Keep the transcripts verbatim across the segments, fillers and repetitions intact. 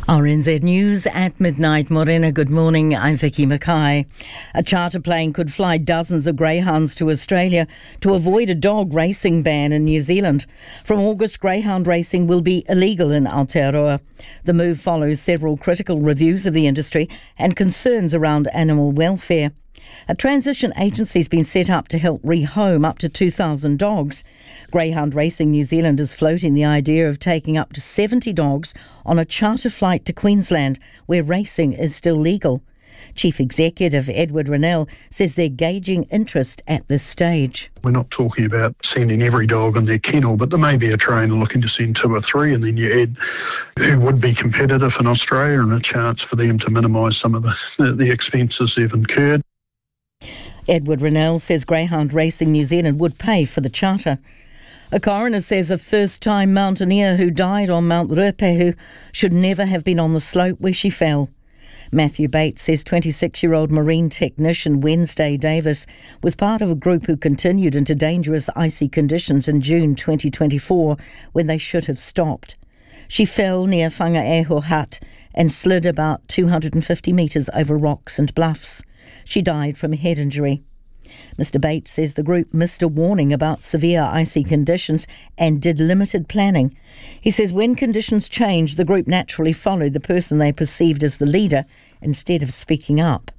R N Z News at midnight. Morena, good morning. I'm Vicky Mackay. A charter plane could fly dozens of greyhounds to Australia to avoid a dog racing ban in New Zealand. From August, greyhound racing will be illegal in Aotearoa. The move follows several critical reviews of the industry and concerns around animal welfare. A transition agency has been set up to help rehome up to two thousand dogs. Greyhound Racing New Zealand is floating the idea of taking up to seventy dogs on a charter flight to Queensland, where racing is still legal. Chief Executive Edward Rennell says they're gauging interest at this stage. We're not talking about sending every dog in their kennel, but there may be a trainer looking to send two or three, and then you add who would be competitive in Australia and a chance for them to minimise some of the, the expenses they've incurred. Edward Rennell says Greyhound Racing New Zealand would pay for the charter. A coroner says a first-time mountaineer who died on Mount Ruapehu should never have been on the slope where she fell. Matthew Bates says twenty-six-year-old marine technician Wednesday Davis was part of a group who continued into dangerous icy conditions in June twenty twenty-four when they should have stopped. She fell near Whangaeho Hut and slid about two hundred fifty metres over rocks and bluffs. She died from a head injury. Mister Bates says the group missed a warning about severe icy conditions and did limited planning. He says when conditions changed, the group naturally followed the person they perceived as the leader instead of speaking up.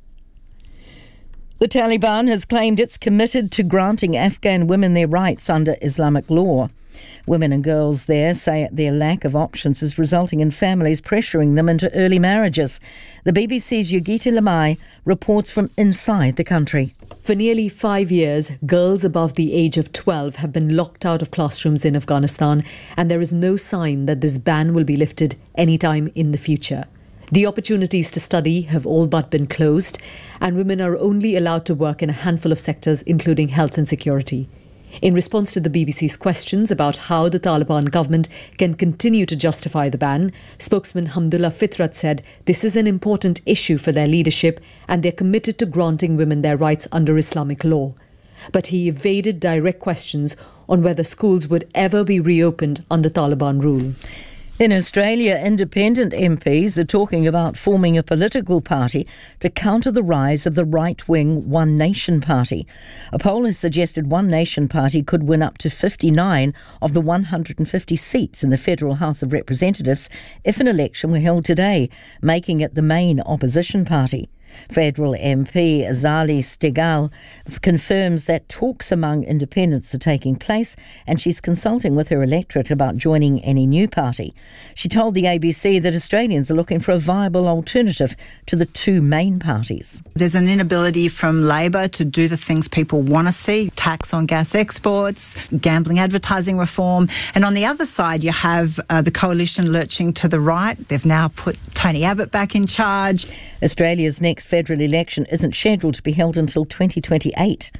The Taliban has claimed it's committed to granting Afghan women their rights under Islamic law. Women and girls there say their lack of options is resulting in families pressuring them into early marriages. The B B C's Yogita Lamai reports from inside the country. For nearly five years, girls above the age of twelve have been locked out of classrooms in Afghanistan, and there is no sign that this ban will be lifted anytime in the future. The opportunities to study have all but been closed, and women are only allowed to work in a handful of sectors, including health and security. In response to the B B C's questions about how the Taliban government can continue to justify the ban, spokesman Hamdullah Fitrat said this is an important issue for their leadership and they're committed to granting women their rights under Islamic law. But he evaded direct questions on whether schools would ever be reopened under Taliban rule. In Australia, independent M Ps are talking about forming a political party to counter the rise of the right-wing One Nation Party. A poll has suggested One Nation Party could win up to fifty-nine of the one hundred fifty seats in the Federal House of Representatives if an election were held today, making it the main opposition party. Federal M P Zali Steggall confirms that talks among independents are taking place and she's consulting with her electorate about joining any new party. She told the A B C that Australians are looking for a viable alternative to the two main parties. There's an inability from Labor to do the things people want to see, tax on gas exports, gambling advertising reform, and on the other side you have uh, the coalition lurching to the right. They've now put Tony Abbott back in charge. Australia's next federal election isn't scheduled to be held until twenty twenty-eight.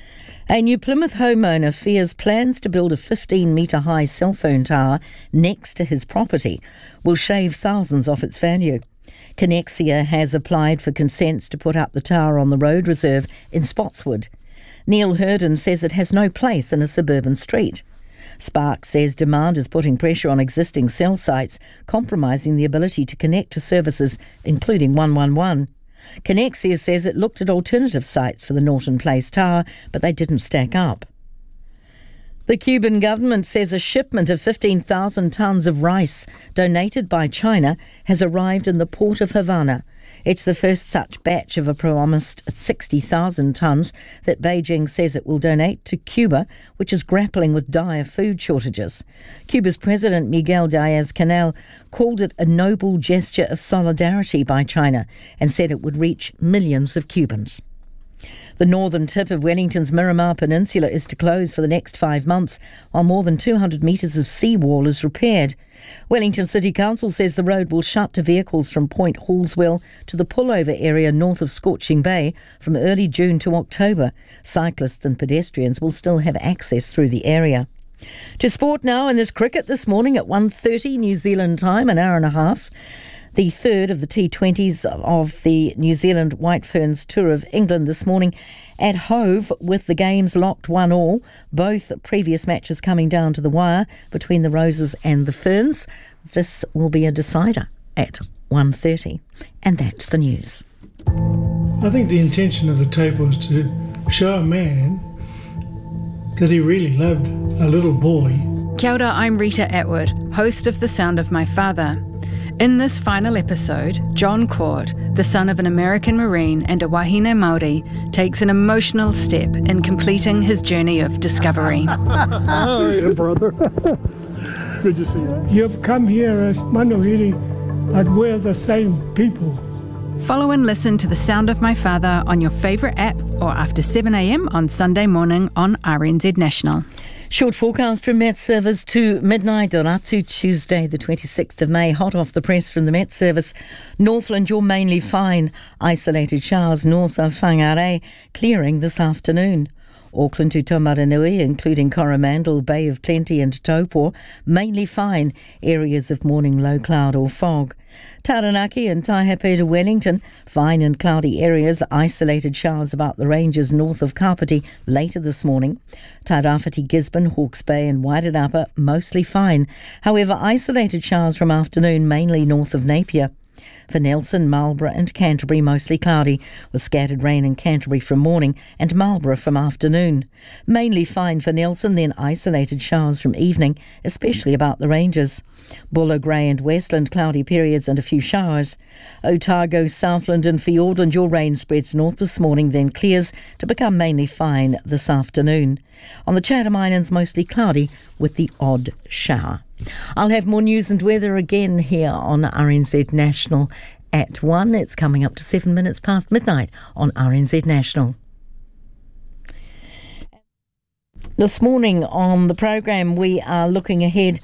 A New Plymouth homeowner fears plans to build a fifteen metre high cell phone tower next to his property will shave thousands off its value. Connexia has applied for consents to put up the tower on the road reserve in Spotswood. Neil Herden says it has no place in a suburban street. Spark says demand is putting pressure on existing cell sites, compromising the ability to connect to services, including one one one. Connexia says it looked at alternative sites for the Norton Place Tower, but they didn't stack up. The Cuban government says a shipment of fifteen thousand tonnes of rice donated by China has arrived in the port of Havana. It's the first such batch of a promised sixty thousand tonnes that Beijing says it will donate to Cuba, which is grappling with dire food shortages. Cuba's President Miguel Diaz-Canel called it a noble gesture of solidarity by China and said it would reach millions of Cubans. The northern tip of Wellington's Miramar Peninsula is to close for the next five months while more than two hundred metres of seawall is repaired. Wellington City Council says the road will shut to vehicles from Point Hallswell to the pullover area north of Scorching Bay from early June to October. Cyclists and pedestrians will still have access through the area. To sport now, and there's cricket this morning at one thirty New Zealand time, an hour and a half. The third of the T twenties of the New Zealand White Ferns Tour of England this morning at Hove, with the games locked one all. Both previous matches coming down to the wire between the Roses and the Ferns. This will be a decider at one thirty. And that's the news. I think the intention of the tape was to show a man that he really loved a little boy. Kia ora, I'm Rita Atwood, host of The Sound of My Father. In this final episode, John Court, the son of an American Marine and a wahine Māori, takes an emotional step in completing his journey of discovery. Oh, yeah, brother. Good to see you. You've come here as Manuhiri, but we're the same people. Follow and listen to The Sound of My Father on your favourite app or after seven a m on Sunday morning on R N Z National. Short forecast from Met Service to midnight, Ratu, Tuesday the twenty-sixth of May. Hot off the press from the Met Service. Northland, you're mainly fine. Isolated showers north of Whangarei, clearing this afternoon. Auckland to Taumaranui, including Coromandel, Bay of Plenty and Taupo, mainly fine. Areas of morning low cloud or fog. Taranaki and Taihape to Wellington, fine and cloudy areas, isolated showers about the ranges north of Kapiti later this morning. Tairāwhiti, Gisborne, Hawke's Bay and Wairarapa, mostly fine. However, isolated showers from afternoon, mainly north of Napier. For Nelson, Marlborough and Canterbury, mostly cloudy, with scattered rain in Canterbury from morning and Marlborough from afternoon. Mainly fine for Nelson, then isolated showers from evening, especially about the ranges. Buller, Grey and Westland, cloudy periods and a few showers. Otago, Southland and Fiordland, your rain spreads north this morning, then clears to become mainly fine this afternoon. On the Chatham Islands, mostly cloudy with the odd shower. I'll have more news and weather again here on R N Z National at one. It's coming up to seven minutes past midnight on R N Z National. This morning on the program, we are looking ahead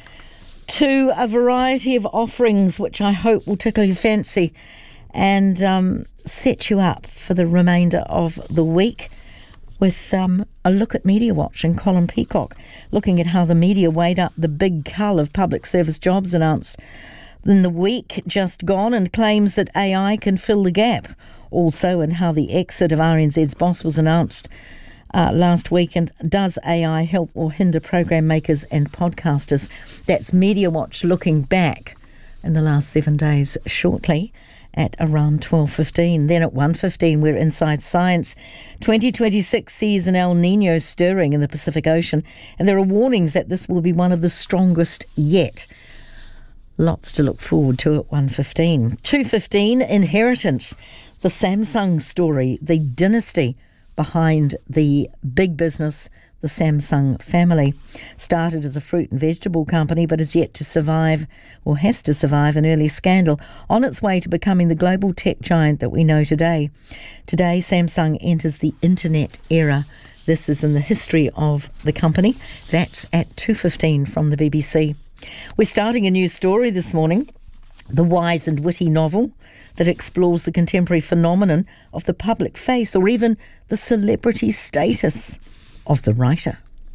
to a variety of offerings which I hope will tickle your fancy and um, set you up for the remainder of the week, with um, a look at Media Watch and Colin Peacock, looking at how the media weighed up the big cull of public service jobs announced in the week just gone and claims that A I can fill the gap. Also, and how the exit of R N Z's boss was announced uh, last week, and does A I help or hinder program makers and podcasters? That's Media Watch looking back in the last seven days shortly at around twelve fifteen. Then at one fifteen, we're Inside Science. twenty twenty-six sees an El Niño stirring in the Pacific Ocean, and there are warnings that this will be one of the strongest yet. Lots to look forward to at one fifteen. two fifteen, Inheritance, the Samsung story, the dynasty behind the big business, the Samsung family. Started as a fruit and vegetable company, but is yet to survive, or has to survive, an early scandal on its way to becoming the global tech giant that we know today. Today, Samsung enters the internet era. This is in the history of the company. That's at two fifteen from the B B C. We're starting a new story this morning, the wise and witty novel that explores the contemporary phenomenon of the public face, or even the celebrity status of the writer.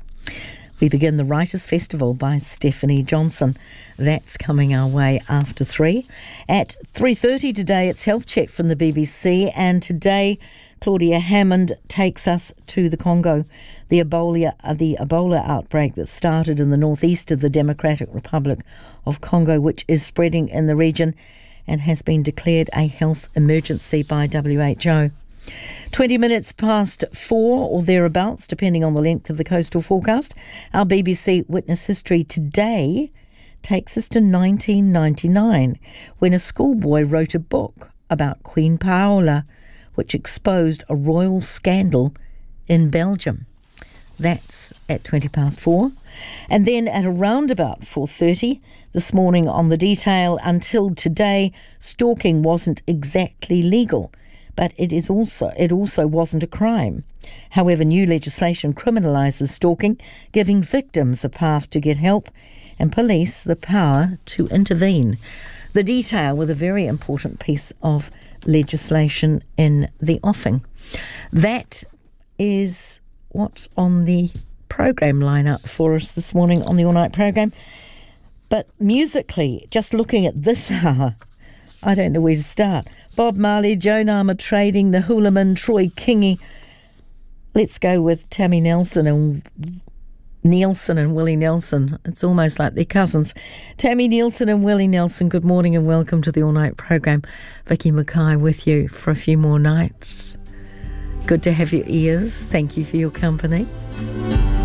We begin the Writers' Festival by Stephanie Johnson. That's coming our way after three. At three thirty today, it's Health Check from the B B C, and today Claudia Hammond takes us to the Congo. The Ebola, uh, the Ebola outbreak that started in the northeast of the Democratic Republic of Congo, which is spreading in the region and has been declared a health emergency by W H O. twenty minutes past four or thereabouts, depending on the length of the coastal forecast. Our B B C Witness History today takes us to nineteen ninety-nine, when a schoolboy wrote a book about Queen Paola, which exposed a royal scandal in Belgium. That's at twenty past four. And then at around about four thirty this morning on The Detail, until today, stalking wasn't exactly legal, but it is also it also wasn't a crime. However, new legislation criminalises stalking, giving victims a path to get help and police the power to intervene. The Detail with a very important piece of legislation in the offing. That is what's on the program lineup for us this morning on the All Night program. But musically, just looking at this hour, I don't know where to start. Bob Marley, Joan Armour Trading, The Hulaman, Troy Kingi. Let's go with Tammy Nelson and Nielsen and Willie Nelson. It's almost like they're cousins. Tammy Nielsen and Willie Nelson, good morning and welcome to the All Night programme. Vicky Mackay with you for a few more nights. Good to have your ears. Thank you for your company.